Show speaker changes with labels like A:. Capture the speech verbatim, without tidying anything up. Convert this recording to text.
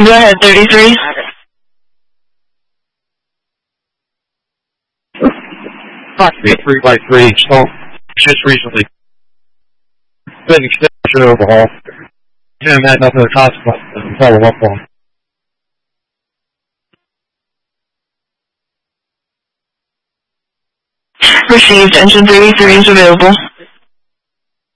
A: Go ahead, thirty-three.
B: Approximately three by three installed just recently. Been extension overhaul. And that nothing to cost to follow up on.
A: Received. Engine thirty-three is available.